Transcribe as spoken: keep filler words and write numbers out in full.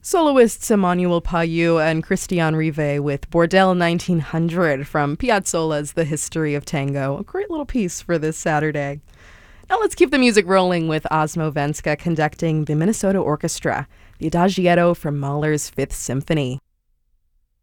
Soloists Emmanuel Payou and Christian Rive with Bordel nineteen hundred from Piazzolla's The History of Tango. A great little piece for this Saturday. Now let's keep the music rolling with Osmo Venska conducting the Minnesota Orchestra, the Adagietto from Mahler's Fifth Symphony.